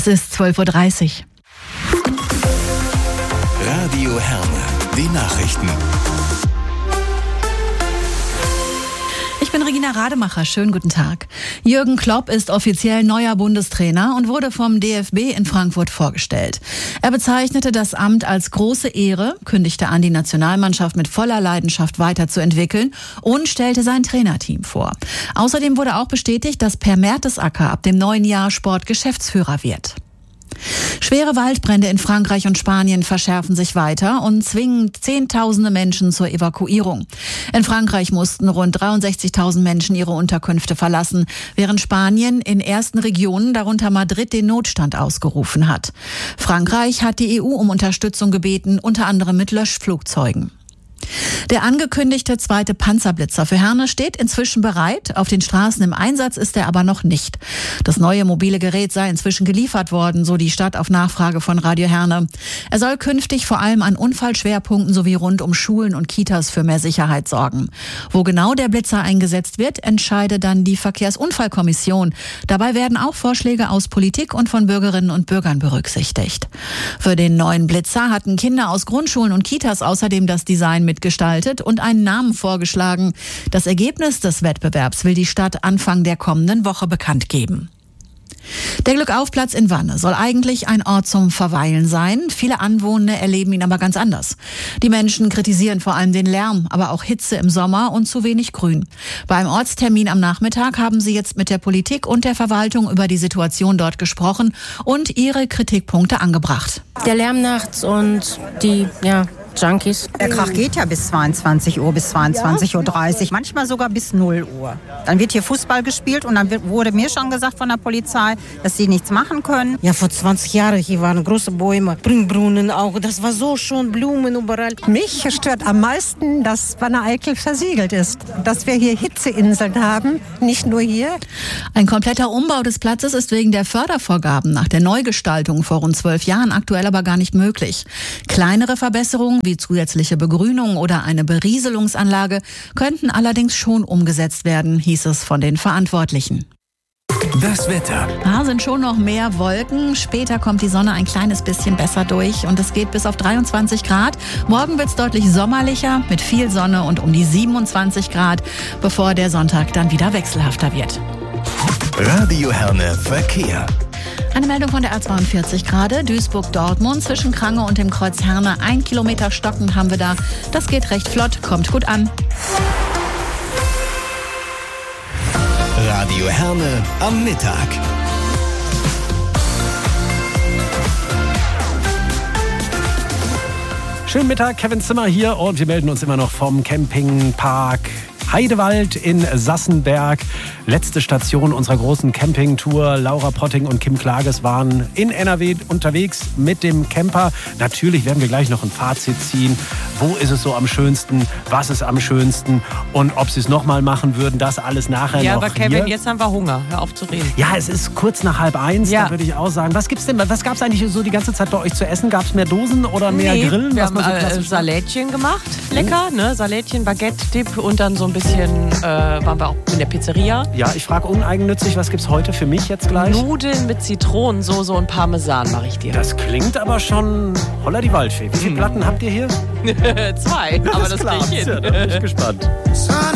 Es ist 12:30 Uhr. Radio Herne, die Nachrichten. Ich bin Regina Rademacher. Schönen guten Tag. Jürgen Klopp ist offiziell neuer Bundestrainer und wurde vom DFB in Frankfurt vorgestellt. Er bezeichnete das Amt als große Ehre, kündigte an, die Nationalmannschaft mit voller Leidenschaft weiterzuentwickeln und stellte sein Trainerteam vor. Außerdem wurde auch bestätigt, dass Per Mertesacker ab dem neuen Jahr Sportgeschäftsführer wird. Schwere Waldbrände in Frankreich und Spanien verschärfen sich weiter und zwingen Zehntausende Menschen zur Evakuierung. In Frankreich mussten rund 63.000 Menschen ihre Unterkünfte verlassen, während Spanien in ersten Regionen, darunter Madrid, den Notstand ausgerufen hat. Frankreich hat die EU um Unterstützung gebeten, unter anderem mit Löschflugzeugen. Der angekündigte zweite Panzerblitzer für Herne steht inzwischen bereit. Auf den Straßen im Einsatz ist er aber noch nicht. Das neue mobile Gerät sei inzwischen geliefert worden, so die Stadt auf Nachfrage von Radio Herne. Er soll künftig vor allem an Unfallschwerpunkten sowie rund um Schulen und Kitas für mehr Sicherheit sorgen. Wo genau der Blitzer eingesetzt wird, entscheidet dann die Verkehrsunfallkommission. Dabei werden auch Vorschläge aus Politik und von Bürgerinnen und Bürgern berücksichtigt. Für den neuen Blitzer hatten Kinder aus Grundschulen und Kitas außerdem das Design mitgestaltet und einen Namen vorgeschlagen. Das Ergebnis des Wettbewerbs will die Stadt Anfang der kommenden Woche bekannt geben. Der Glückaufplatz in Wanne soll eigentlich ein Ort zum Verweilen sein. Viele Anwohner erleben ihn aber ganz anders. Die Menschen kritisieren vor allem den Lärm, aber auch Hitze im Sommer und zu wenig Grün. Beim Ortstermin am Nachmittag haben sie jetzt mit der Politik und der Verwaltung über die Situation dort gesprochen und ihre Kritikpunkte angebracht. Der Lärm nachts und die, Junkies. Der Krach geht ja bis 22 Uhr, bis 22:30 Uhr, manchmal sogar bis 0 Uhr. Dann wird hier Fußball gespielt und dann wurde mir schon gesagt von der Polizei, dass sie nichts machen können. Ja, vor 20 Jahren, hier waren große Bäume, Springbrunnen auch, das war so schön, Blumen überall. Mich stört am meisten, dass Wanne-Eickel versiegelt ist, dass wir hier Hitzeinseln haben, nicht nur hier. Ein kompletter Umbau des Platzes ist wegen der Fördervorgaben nach der Neugestaltung vor rund 12 Jahren aktuell aber gar nicht möglich. Kleinere Verbesserungen wie zusätzliche Begrünung oder eine Berieselungsanlage könnten allerdings schon umgesetzt werden, hieß es von den Verantwortlichen. Das Wetter. Sind schon noch mehr Wolken. Später kommt die Sonne ein kleines bisschen besser durch und es geht bis auf 23 Grad. Morgen wird es deutlich sommerlicher mit viel Sonne und um die 27 Grad, bevor der Sonntag dann wieder wechselhafter wird. Radio Herne Verkehr. Eine Meldung von der A42 gerade, Duisburg-Dortmund, zwischen Krange und dem Kreuz Herne. 1 Kilometer stockend haben wir da. Das geht recht flott, kommt gut an. Radio Herne am Mittag. Schönen Mittag, Kevin Zimmer hier und wir melden uns immer noch vom Campingpark Heidewald in Sassenberg. Letzte Station unserer großen Campingtour. Laura Potting und Kim Klages waren in NRW unterwegs mit dem Camper. Natürlich werden wir gleich noch ein Fazit ziehen. Wo ist es so am schönsten? Was ist am schönsten? Und ob sie es nochmal machen würden, das alles nachher noch. Ja, aber Kevin, hier. jetzt haben wir Hunger. Hör auf zu reden. Ja, es ist kurz nach 12:30. Ja. Da würde ich auch sagen. Was gab es eigentlich so die ganze Zeit bei euch zu essen? Gab es mehr Dosen oder mehr Grillen? Wir Was haben man so klassisch Salätchen gemacht. Lecker, ne? Salätchen, Baguette-Dip und dann so ein bisschen waren wir auch in der Pizzeria. Ja, ich frage uneigennützig, was gibt's heute für mich jetzt gleich? Nudeln mit Zitronensoße und Parmesan mache ich dir. Das klingt aber schon holla die Waldfee. Wie viele Platten habt ihr hier? 2, aber das krieg ich hin. Ja, da bin ich gespannt.